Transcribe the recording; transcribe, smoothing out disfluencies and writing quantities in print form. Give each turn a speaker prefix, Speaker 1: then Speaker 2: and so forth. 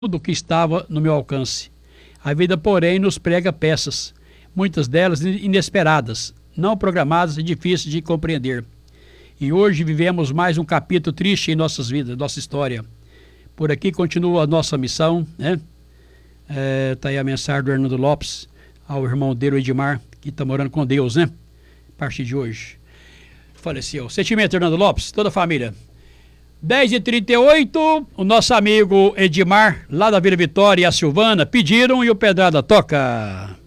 Speaker 1: tudo que estava no meu alcance. A vida, porém, nos prega peças, muitas delas inesperadas, não programadas e difíceis de compreender. E hoje vivemos mais um capítulo triste em nossas vidas, nossa história. Por aqui continua a nossa missão, né? Tá aí a mensagem do Hernando Lopes ao irmão dele, o Edmar, que está morando com Deus, né? A partir de hoje. Faleceu. Sentimento, Hernando Lopes, toda a família. 10h38, o nosso amigo Edmar, lá da Vila Vitória, e a Silvana, pediram e o Pedrada toca.